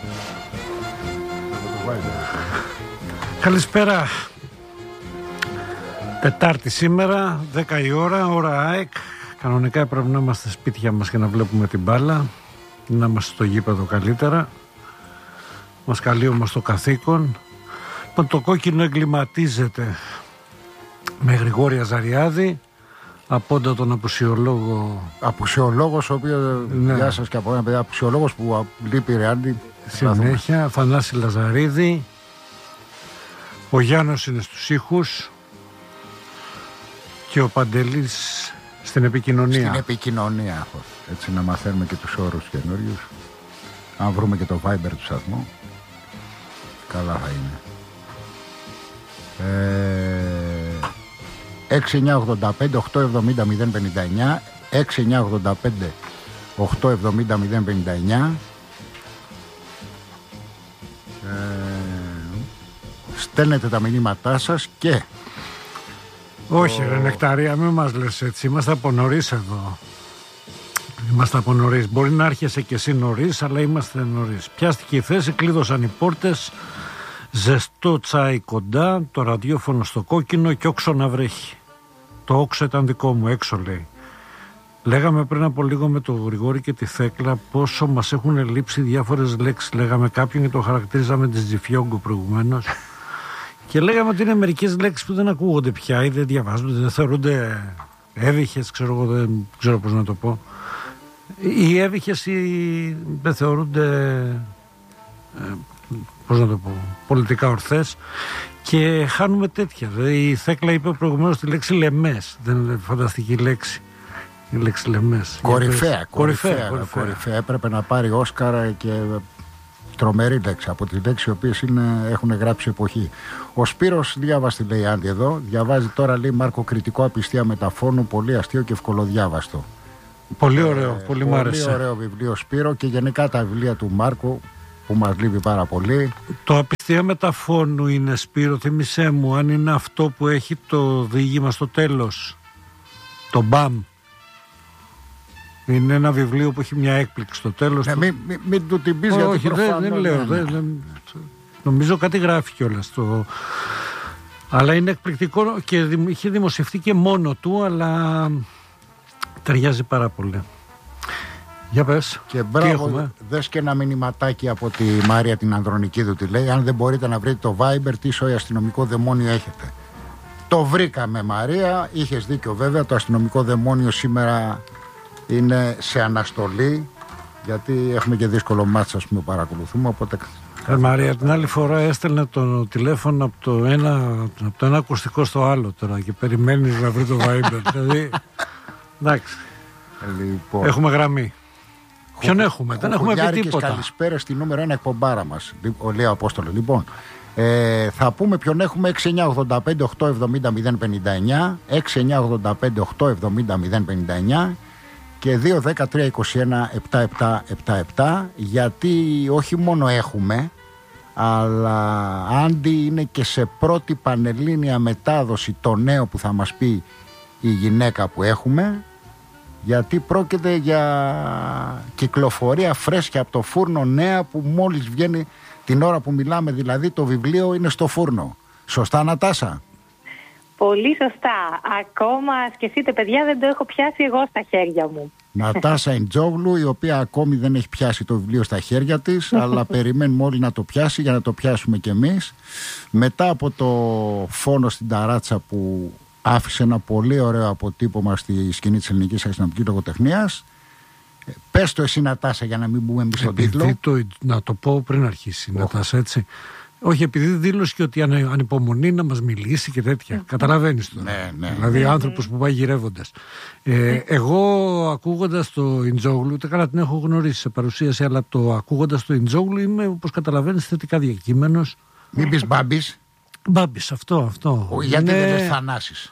Καλησπέρα. Τετάρτη σήμερα, 10 η ώρα ΑΕΚ. Κανονικά πρέπει να είμαστε σπίτια μας και να βλέπουμε την μπάλα, να είμαστε στο γήπεδο καλύτερα. Μας καλεί όμως το καθήκον. Το κόκκινο εγκληματίζεται με Γρηγόρη Αζαριάδη, απόντα τον απουσιολόγο. Απουσιολόγος, ο οποίος, ναι. Γεια σας και από ένα παιδί, απουσιολόγος που λείπει Ρεάντι. Συνέχεια, Θανάση Λαζαρίδη. Ο Γιάννος είναι στους ήχους και ο Παντελής στην επικοινωνία. Στην επικοινωνία, έτσι να μαθαίνουμε και τους όρους καινούριους. Αν βρούμε και το Viber του σταθμού, καλά θα είναι. 6985 870 059, 6985 870 059. Στέλνετε τα μηνύματά σας και... Όχι ρε Νεκταρία, μην μας λες έτσι, είμαστε από νωρίς εδώ. Είμαστε από νωρίς. Μπορεί να άρχεσαι και εσύ νωρίς, αλλά είμαστε νωρίς. Πιάστηκε η θέση, κλείδωσαν οι πόρτες, ζεστό τσάι κοντά, το ραδιόφωνο στο κόκκινο και όξο να βρέχει. Το όξο ήταν δικό μου, έξω λέει. Λέγαμε πριν από λίγο με τον Γρηγόρη και τη Θέκλα πόσο μας έχουν λείψει διάφορες λέξεις. Λέγαμε κάποιον και το χαρακτηρίζαμε της Τζιφιόγκο προηγουμένως. Και λέγαμε ότι είναι μερικές λέξεις που δεν ακούγονται πια ή δεν διαβάζονται, δεν θεωρούνται έβυχες, δεν ξέρω πώς να το πω. Οι έβυχες δεν θεωρούνται, πώς να το πω, πολιτικά ορθές και χάνουμε τέτοια. Η Θέκλα είπε προηγουμένως τη λέξη λεμές, δεν είναι φανταστική λέξη. Η λέξη λεμές. Κορυφαία. Έπρεπε να πάρει Όσκαρα και... Τρομερή λέξη, από τις λέξεις οι οποίες έχουν γράψει εποχή. Ο Σπύρος διάβαστη λέει Άντι εδώ. Διαβάζει τώρα λέει Μάρκο κριτικό απιστία μεταφώνου, πολύ αστείο και ευκολοδιάβαστο. Πολύ ωραίο, πολύ μ' άρεσε. Πολύ ωραίο βιβλίο Σπύρο και γενικά τα βιβλία του Μάρκου που μας λείπει πάρα πολύ. Το απιστία μεταφώνου είναι Σπύρο, θύμισέ μου αν είναι αυτό που έχει το διήγημα στο τέλος. Το μπαμ. Είναι ένα βιβλίο που έχει μια έκπληξη στο τέλος. Ναι, μην του την πεις γιατί προφανώς. Δεν λέω. Νομίζω κάτι γράφει κιόλας. Αλλά είναι εκπληκτικό και είχε δημοσιευτεί και μόνο του, αλλά ταιριάζει πάρα πολύ. Για πες. Και μπράβο, δες και ένα μηνυματάκι από τη Μάρια την Ανδρονικίδου τη λέει. Αν δεν μπορείτε να βρείτε το Viber, τι σοϊ αστυνομικό δαιμόνιο έχετε. Το βρήκαμε Μαρία, είχες δίκιο βέβαια. Το αστυνομικό δαιμόνιο σήμερα είναι σε αναστολή, γιατί έχουμε και δύσκολο μάτς, ας πούμε, παρακολουθούμε. Οπότε... Μαρία, την άλλη φορά έστελνε το τηλέφωνο από το ένα ακουστικό στο άλλο τώρα και περιμένεις να βρει το Viber. Δηλαδή, εντάξει. Λοιπόν, έχουμε γραμμή. Ποιον έχουμε, δεν έχουμε πει τίποτα. Καλησπέρα στη νούμερο 1 εκπομπάρα μας, λέει ο Απόστολο. Λοιπόν, θα πούμε ποιον έχουμε. 6985 870 059, 6985 870 059 και 2-10-3-21-77-77, γιατί όχι μόνο έχουμε, αλλά Άντι είναι και σε πρώτη πανελλήνια μετάδοση το νέο που θα μας πει η γυναίκα που έχουμε, γιατί πρόκειται για κυκλοφορία φρέσκια από το φούρνο, νέα που μόλις βγαίνει την ώρα που μιλάμε, δηλαδή το βιβλίο είναι στο φούρνο. Σωστά Νατάσα? Πολύ σωστά. Ακόμα σκεφτείτε παιδιά, δεν το έχω πιάσει εγώ στα χέρια μου. Νατάσα Ιντζόγλου, η οποία ακόμη δεν έχει πιάσει το βιβλίο στα χέρια της, αλλά περιμένουμε όλοι να το πιάσει για να το πιάσουμε κι εμείς. Μετά από το φόνο στην ταράτσα που άφησε ένα πολύ ωραίο αποτύπωμα στη σκηνή της ελληνικής αστυνομικής λογοτεχνίας. Πες το εσύ Νατάσα για να μην μπούμε εμείς στον τίτλο. Να το πω πριν αρχίσει Νατάσα, έτσι. Όχι, επειδή δήλωσε και ότι ανυπομονεί να μας μιλήσει και τέτοια. Καταλαβαίνεις το. Ναι. Δηλαδή άνθρωπος που πάει γυρεύοντας. Εγώ ακούγοντας το Ιντζόγλου, ούτε καλά την έχω γνωρίσει σε παρουσίαση, αλλά ακούγοντας το Ιντζόγλου είμαι, όπως καταλαβαίνεις, θετικά διακείμενος. Μην πεις Μπάμπης. Μπάμπης, αυτό. Γιατί δεν λες Θανάσης?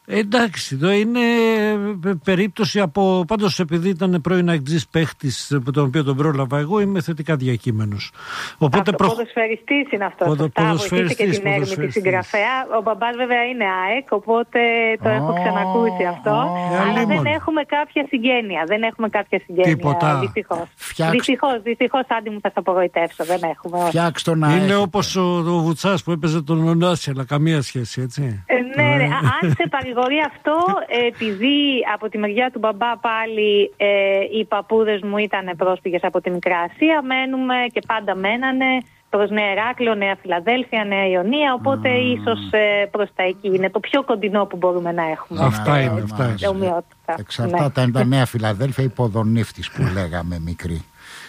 Εντάξει, εδώ είναι περίπτωση από. Πάντως, επειδή ήταν πρώην αεκτζής παίχτης, τον οποίο τον πρόλαβα εγώ, είμαι θετικά διακείμενος. Οπότε ποδοσφαιριστής είναι αυτό. Βοηθήσει και την Έρμη τη συγγραφέα. Ο μπαμπάς βέβαια είναι ΑΕΚ, οπότε το έχω ξανακούσει αυτό. Αλλά δεν έχουμε κάποια συγγένεια. Τίποτα. Δυστυχώς, Άντι μου, θα σε απογοητεύσω. Δεν έχουμε. Φτιάξτε το να είναι όπως ο Βουτσάς που έπαιζε τον Ωνάση, αλλά καμία σχέση, έτσι. Ναι, αν σε παρηγορεί αυτό, επειδή από τη μεριά του μπαμπά πάλι οι παππούδες μου ήταν πρόσφυγες από τη Μικρά Ασία, μένουμε και πάντα μένανε προς Νέα Ηράκλειο, Νέα Φιλαδέλφια, Νέα Ιωνία, οπότε ίσως προς τα εκεί είναι το πιο κοντινό που μπορούμε να έχουμε. Αυτά είναι. Εξαρτάται αν ήταν Νέα Φιλαδέλφια ή Ποδονύφτης που λέγαμε μικρή.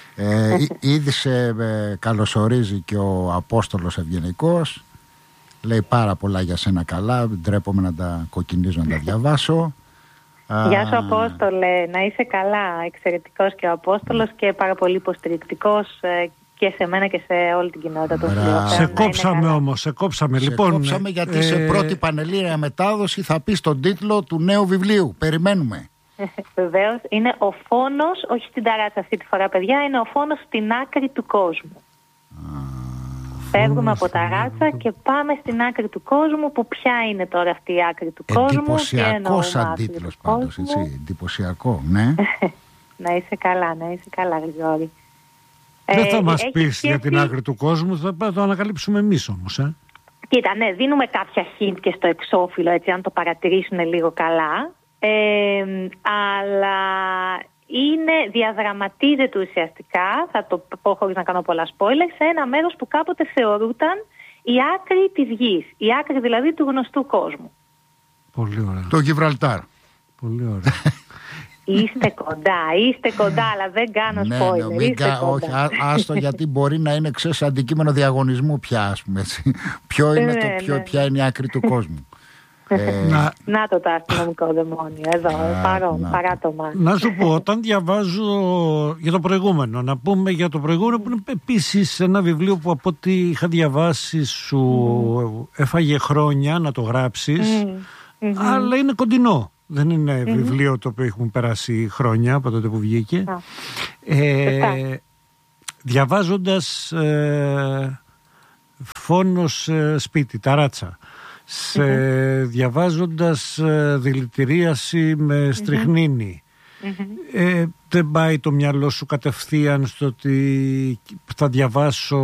Ήδη σε καλωσορίζει και ο Απόστολος Ευγενικός. Λέει πάρα πολλά για σένα καλά. Ντρέπομαι να τα κοκκινίζω, να τα διαβάσω. Γεια σου, Απόστολε. Να είσαι καλά. Εξαιρετικός και ο Απόστολος και πάρα πολύ υποστηρικτικός και σε μένα και σε όλη την κοινότητα των φιλοθέων. Σε κόψαμε όμως. Σε κόψαμε γιατί σε πρώτη πανελλήνια μετάδοση θα πει τον τίτλο του νέου βιβλίου. Περιμένουμε. Βεβαίως. Είναι ο φόνος, όχι στην ταράτσα αυτή τη φορά, παιδιά, είναι ο φόνος στην άκρη του κόσμου. Φεύγουμε από τα ράτσα και πάμε στην άκρη του κόσμου, που ποια είναι τώρα αυτή η άκρη του κόσμου. Εντυπωσιακός αντίτλος πάντως, έτσι, εντυπωσιακό, ναι. Να είσαι καλά, Γρηγόρη. Δεν θα μας πεις για την άκρη του κόσμου, θα το ανακαλύψουμε εμείς όμως. Κοίτα, ναι, δίνουμε κάποια hint και στο εξώφυλλο, έτσι, αν το παρατηρήσουν λίγο καλά. Αλλά διαδραματίζεται ουσιαστικά, θα το πω χωρίς να κάνω πολλά spoilers, σε ένα μέρος που κάποτε θεωρούταν η άκρη της γης, η άκρη δηλαδή του γνωστού κόσμου. Πολύ ωραία. Το Γιβραλτάρ. Πολύ ωραία. Είστε κοντά, αλλά δεν κάνω spoiler. Όχι, άστο, γιατί μπορεί να είναι αντικείμενο διαγωνισμού πια, ας πούμε, έτσι. Ποια είναι η άκρη του κόσμου. Να το αστυνομικό δαιμόνιο εδώ, παράτομα. Να σου πω, όταν διαβάζω για το προηγούμενο, να πούμε για το προηγούμενο, που είναι επίσης ένα βιβλίο που από ό,τι είχα διαβάσει σου έφαγε χρόνια να το γράψεις, αλλά είναι κοντινό. Δεν είναι βιβλίο το οποίο έχουμε περάσει χρόνια από τότε που βγήκε. Διαβάζοντας Φόνος σπίτι, ταράτσα, διαβάζοντας δηλητηρίαση με στριχνίνη, δεν πάει το μυαλό σου κατευθείαν στο ότι θα διαβάσω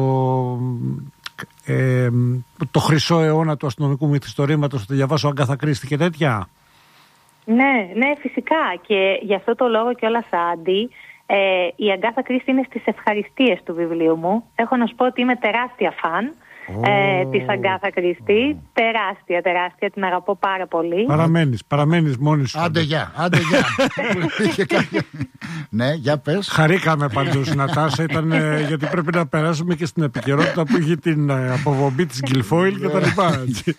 το χρυσό αιώνα του αστυνομικού μυθιστορήματος, θα διαβάσω Αγκάθα Κρίστη και τέτοια? Ναι, φυσικά, και γι' αυτό το λόγο κιόλας, Άντι, η Αγκάθα Κρίστη είναι στις ευχαριστίες του βιβλίου μου. Έχω να σου πω ότι είμαι τεράστια φαν της Αγκάθα Κρίστη. Τεράστια, την αγαπώ πάρα πολύ. Παραμένεις μόνη σου. Άντε γεια. Ναι, για πες. Χαρήκαμε πάντως, Νατάσα, ήταν γιατί πρέπει να περάσουμε και στην επικαιρότητα που είχε την αποβομπή της Γκυλφόιλ και τα λοιπά.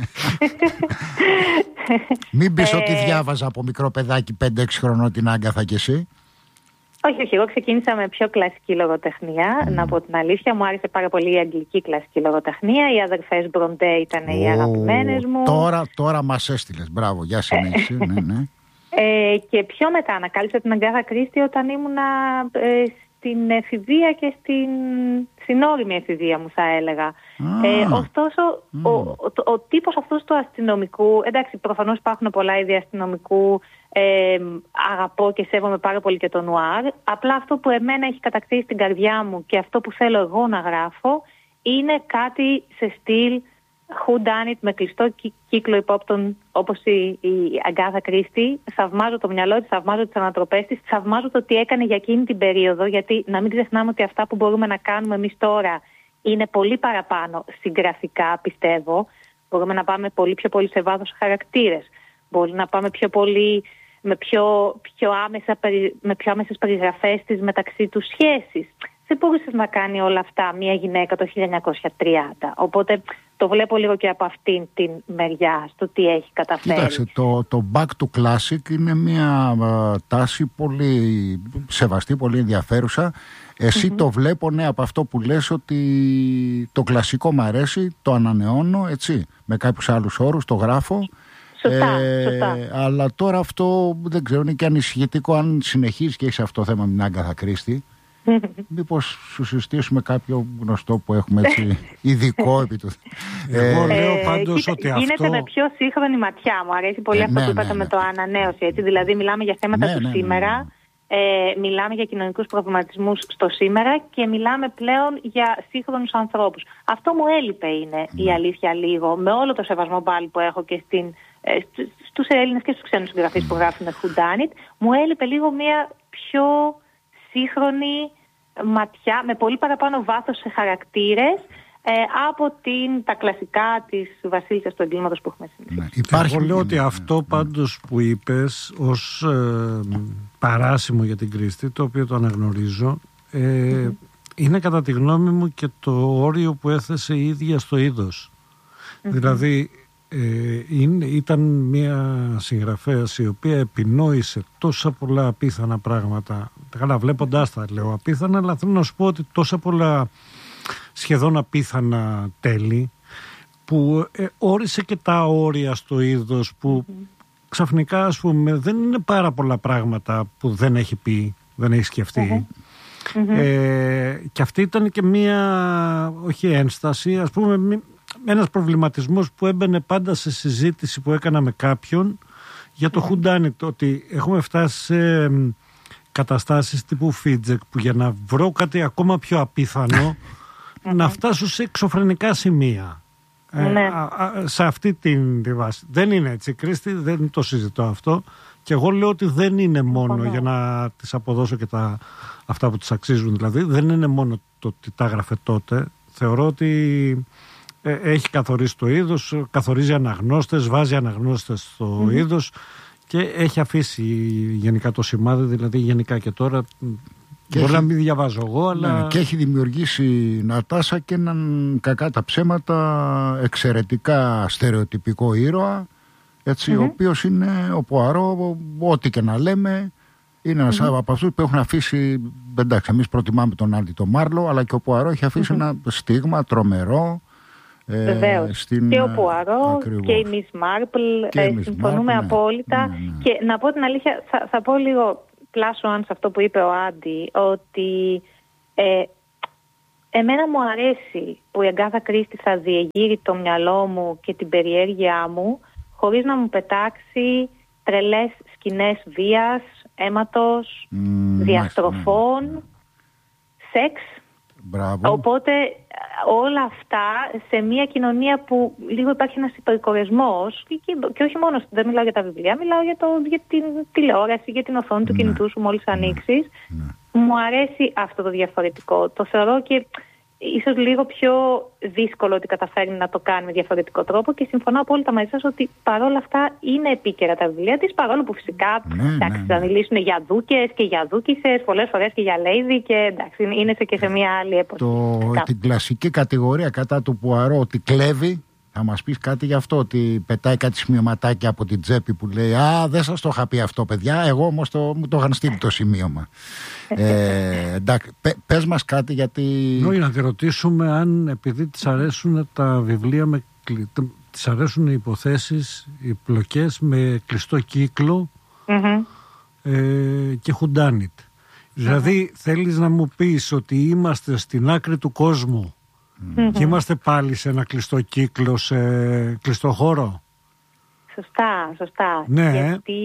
Μην πεις ότι διάβαζα από μικρό παιδάκι 5-6 χρονών την Άγκαθα κι εσύ. Όχι, εγώ ξεκίνησα με πιο κλασική λογοτεχνία. Να πω την αλήθεια, μου άρεσε πάρα πολύ η αγγλική κλασική λογοτεχνία. Οι αδερφές Μπροντέ ήταν οι αγαπημένες μου. Τώρα μας έστειλες, μπράβο, για συνέχιση. Ναι. Και πιο μετά ανακάλυψα την Αγκάθα Κρίστη όταν ήμουνα στην εφηβεία και στην όριμη εφηβεία μου, θα έλεγα. Ωστόσο, ο τύπος αυτός του αστυνομικού, εντάξει, προφανώς υπάρχουν πολλά είδη αστυνομικού, αγαπώ και σέβομαι πάρα πολύ και το νουάρ. Απλά αυτό που εμένα έχει κατακτήσει την καρδιά μου και αυτό που θέλω εγώ να γράφω είναι κάτι σε στυλ who done it, με κλειστό κύκλο υπόπτων, όπως η Αγκάθα Κρίστη. Θαυμάζω το μυαλό της, θαυμάζω τις ανατροπές της, θαυμάζω το τι έκανε για εκείνη την περίοδο, γιατί να μην ξεχνάμε ότι αυτά που μπορούμε να κάνουμε εμείς τώρα είναι πολύ παραπάνω συγγραφικά, πιστεύω. Μπορούμε να πάμε πολύ πιο πολύ σε βάθος χαρακτήρες. Μπορούμε να πάμε πιο πολύ με πιο άμεσες περιγραφές της μεταξύ τους σχέσεις. Δεν μπορούσε να κάνει όλα αυτά μια γυναίκα το 1930. Οπότε το βλέπω λίγο και από αυτήν την μεριά, στο τι έχει καταφέρει. Κοίταξε, το back to classic είναι μια τάση πολύ σεβαστή, πολύ ενδιαφέρουσα. Εσύ το βλέπω, ναι, από αυτό που λες, ότι το κλασικό μου αρέσει, το ανανεώνω, έτσι, με κάποιους άλλους όρους, το γράφω. Σωστά. Αλλά τώρα αυτό δεν ξέρω, είναι και ανησυχητικό αν συνεχίζει και έχει αυτό το θέμα με την Άγκαθα Κρίστη. Μήπως σου συστήσουμε κάποιο γνωστό που έχουμε έτσι ειδικό επί του. Εγώ λέω πάντως ότι γίνεται αυτό... με πιο σύγχρονη ματιά. Μου αρέσει πολύ αυτό που είπατε με το ανανέωση. Έτσι. Δηλαδή μιλάμε για θέματα του σήμερα, μιλάμε για κοινωνικούς προβληματισμούς στο σήμερα και μιλάμε πλέον για σύγχρονους ανθρώπους. Αυτό μου έλειπε είναι η αλήθεια λίγο, με όλο το σεβασμό πάλι που έχω και στους Έλληνες και στους ξένους συγγραφείς που γράφουν Whodunit, μου έλειπε λίγο μια πιο σύγχρονη ματιά, με πολύ παραπάνω βάθος σε χαρακτήρες από τα κλασικά της βασίλισσας του εγκλήματος που έχουμε συνηθίσει. Εγώ λέω ότι αυτό πάντως που είπες ως παράσημο για την Κρίστη, το οποίο το αναγνωρίζω, είναι κατά τη γνώμη μου και το όριο που έθεσε η ίδια στο είδος. Δηλαδή ήταν μια συγγραφέας η οποία επινόησε τόσα πολλά απίθανα πράγματα. Καλά, βλέποντάς τα λέω απίθανα, αλλά θέλω να σου πω ότι τόσα πολλά σχεδόν απίθανα τέλη που όρισε και τα όρια στο είδος που ξαφνικά, ας πούμε, δεν είναι πάρα πολλά πράγματα που δεν έχει πει, δεν έχει σκεφτεί. Και αυτή ήταν και μία, όχι ένσταση, ας πούμε, ένας προβληματισμός που έμπαινε πάντα σε συζήτηση που έκανα με κάποιον για το Whodunit, ότι έχουμε φτάσει σε καταστάσεις τύπου Φίτζεκ που για να βρω κάτι ακόμα πιο απίθανο να φτάσω σε εξωφρενικά σημεία. Σε αυτή τη βάση. Δεν είναι έτσι, Κρίστη, δεν το συζητώ αυτό. Και εγώ λέω ότι δεν είναι μόνο, για να τις αποδώσω και αυτά που τις αξίζουν, δηλαδή, δεν είναι μόνο το ότι τα έγραφε τότε. Θεωρώ ότι έχει καθορίσει το είδος, καθορίζει αναγνώστες, βάζει αναγνώστες στο είδος και έχει αφήσει γενικά το σημάδι, δηλαδή γενικά και τώρα. Μπορεί να μην διαβάζω εγώ, αλλά... Ναι, και έχει δημιουργήσει, Νατάσα, και έναν, κακά τα ψέματα, εξαιρετικά στερεοτυπικό ήρωα, έτσι, ο οποίος είναι ο Πουαρό, ό,τι και να λέμε, είναι ένας από αυτούς που έχουν αφήσει, εντάξει, εμείς προτιμάμε τον Άντι τον Μάρλο, αλλά και ο Πουαρό έχει αφήσει ένα στίγμα τρομερό. Βεβαίως. Και ο Πουαρό και η Μις Μάρπλ, συμφωνούμε απόλυτα. Και να πω την αλήθεια, θα πω λίγο πλάσω αν σε αυτό που είπε ο Άντι, ότι εμένα μου αρέσει που η Αγκάθα Κρίστη θα διεγείρει το μυαλό μου και την περιέργειά μου χωρίς να μου πετάξει τρελές σκηνές βίας, αίματος, διαστροφών, σεξ. Μπράβο. Οπότε όλα αυτά σε μια κοινωνία που λίγο υπάρχει ένας υπερκορεσμός και όχι μόνο, δεν μιλάω για τα βιβλία, μιλάω για την τηλεόραση, για την οθόνη του κινητού σου μόλις ανοίξεις. Μου αρέσει αυτό το διαφορετικό. Το θεωρώ και ίσως λίγο πιο δύσκολο ότι καταφέρνει να το κάνει με διαφορετικό τρόπο και συμφωνώ απόλυτα μαζί σας ότι παρόλα αυτά είναι επίκαιρα τα βιβλία της, παρόλο που φυσικά θα μιλήσουν για δούκες και για δούκισσες, πολλές φορές και για λέιδι και εντάξει, είναι και σε μια άλλη εποχή. Την κλασική κατηγορία κατά του Πουαρό ότι κλέβει, θα μας πεις κάτι γι' αυτό, ότι πετάει κάτι σημειωματάκια από την τσέπη που λέει «Α, δεν σας το είχα πει αυτό, παιδιά, εγώ όμως μου το είχαν στείλει το σημείωμα». Εντάξει, πες μας κάτι γιατί... Όχι, να τη ρωτήσουμε αν επειδή της αρέσουν τα βιβλία, της αρέσουν οι υποθέσεις, οι πλοκές με κλειστό κύκλο και Whodunit. Δηλαδή θέλεις να μου πεις ότι είμαστε στην άκρη του κόσμου και είμαστε πάλι σε ένα κλειστό κύκλο, σε κλειστό χώρο. Σωστά. Ναι. Γιατί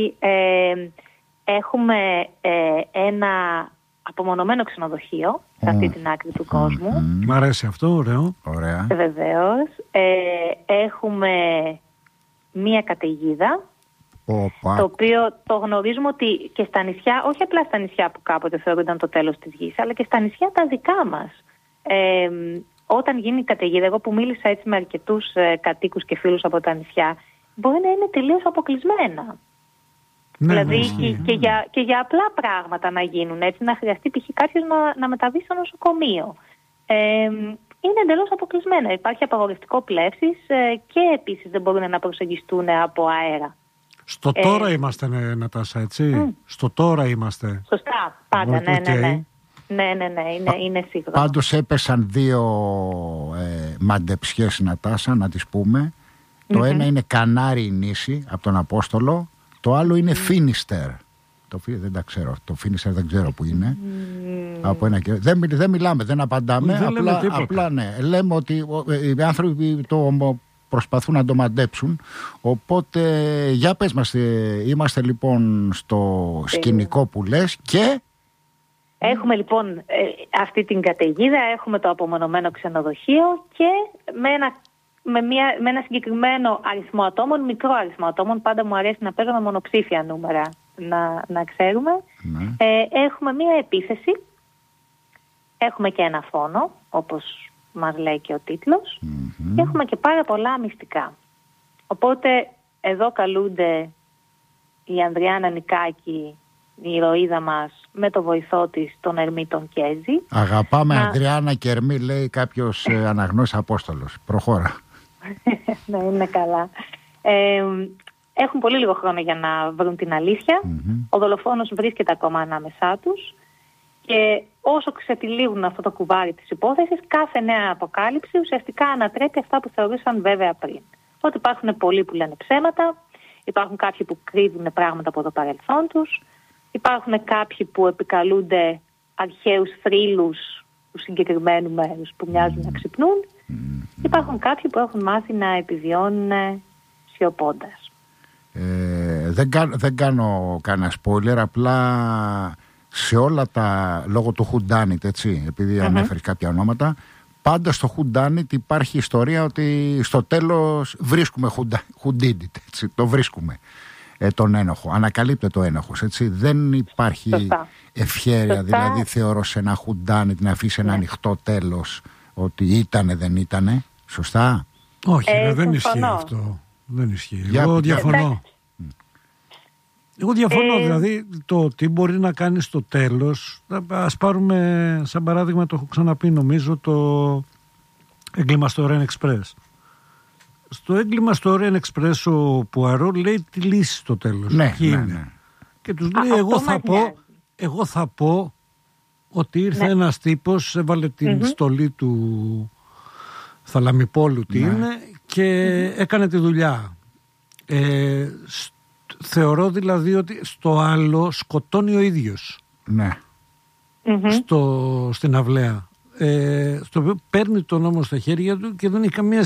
έχουμε ένα απομονωμένο ξενοδοχείο σε αυτή την άκρη του κόσμου. Μ' αρέσει αυτό, ωραίο. Ωραία. Βεβαίως. Έχουμε μία καταιγίδα, το οποίο το γνωρίζουμε ότι και στα νησιά, όχι απλά στα νησιά που κάποτε θεωρούνταν το τέλος της γης, αλλά και στα νησιά τα δικά μας. Όταν γίνει η καταιγίδα, εγώ που μίλησα έτσι με αρκετούς κατοίκους και φίλους από τα νησιά, μπορεί να είναι τελείως αποκλεισμένα. Δηλαδή και για απλά πράγματα να γίνουν, έτσι, να χρειαστεί π.χ. κάποιος να μεταβεί στο νοσοκομείο. Είναι εντελώς αποκλεισμένα. Υπάρχει απαγορευτικό πλεύσης και επίσης δεν μπορούν να προσεγγιστούν από αέρα. Στο τώρα είμαστε, Νατάσα, έτσι. Στο τώρα είμαστε. Σωστά, πάντα, ναι, είναι σίγουρο. Πάντως έπεσαν δύο μαντεψιές, Νατάσα, να τις πούμε. Το ένα είναι Κανάρι νήσι από τον Απόστολο, το άλλο είναι Φίνιστερ. Δεν τα ξέρω. Το Φίνιστερ δεν ξέρω που είναι. Από ένα καιρό. Δεν μιλάμε, δεν απαντάμε. Απλά ναι. Λέμε ότι οι άνθρωποι το προσπαθούν να το μαντέψουν. Οπότε για πες μας, είμαστε λοιπόν στο σκηνικό που λες και... Έχουμε λοιπόν αυτή την καταιγίδα, έχουμε το απομονωμένο ξενοδοχείο και με ένα συγκεκριμένο αριθμό ατόμων, μικρό αριθμό ατόμων, πάντα μου αρέσει να παίζω με μονοψήφια νούμερα να ξέρουμε. Έχουμε μία επίθεση, έχουμε και ένα φόνο, όπως μας λέει και ο τίτλος, και έχουμε και πάρα πολλά μυστικά. Οπότε εδώ καλούνται η Ανδριάννα Νικάκη, η ηρωίδα μας, με το βοηθό της, τον Ερμή τον Κέζη. Αγαπάμε Ανδριάννα και Ερμή, λέει κάποιος αναγνώστης Απόστολος. Προχώρα. Ναι, είναι καλά. Έχουν πολύ λίγο χρόνο για να βρουν την αλήθεια. Ο δολοφόνος βρίσκεται ακόμα ανάμεσά τους. Και όσο ξετυλίγουν αυτό το κουβάρι της υπόθεσης, κάθε νέα αποκάλυψη ουσιαστικά ανατρέπει αυτά που θεωρούσαν βέβαια πριν. Ότι υπάρχουν πολλοί που λένε ψέματα, υπάρχουν κάποιοι που κρύβουν πράγματα από το παρελθόν τους, υπάρχουν κάποιοι που επικαλούνται αρχαίους θρύλους του συγκεκριμένου μέρους που μοιάζουν να ξυπνούν. Υπάρχουν κάποιοι που έχουν μάθει να επιβιώνουν σιωπώντας. Δεν κάνω κανένα spoiler, απλά σε όλα τα, λόγω του whodunit, έτσι, επειδή ανέφερε κάποια ονόματα, πάντα στο whodunit υπάρχει ιστορία ότι στο τέλος βρίσκουμε who did it, έτσι, το βρίσκουμε τον ένοχο, ανακαλύπτεται ο ένοχος, έτσι, δεν υπάρχει ευχέρεια, δηλαδή θεωρώ σε ένα whodunit να αφήσει ένα ανοιχτό τέλος ότι ήτανε δεν ήτανε, σωστά? Όχι, δεν ισχύει αυτό, δεν ισχύει. Εγώ διαφωνώ. Εγώ διαφωνώ, δηλαδή το τι μπορεί να κάνει στο τέλος. Ας πάρουμε σαν παράδειγμα, το έχω ξαναπεί νομίζω, το έγκλημα στο Orient Express. Στο έγκλημα στο Orient Express ο Πουαρό λέει τη λύση στο τέλος. Ναι. Και τους λέει εγώ θα πω ότι ήρθε ένας τύπος, έβαλε την στολή του Θαλαμιπόλου τι είναι και έκανε τη δουλειά. Θεωρώ δηλαδή ότι στο άλλο σκοτώνει ο ίδιος. Ναι. Στην αυλαία. Στο οποίο παίρνει τον νόμο στα χέρια του και δεν έχει καμία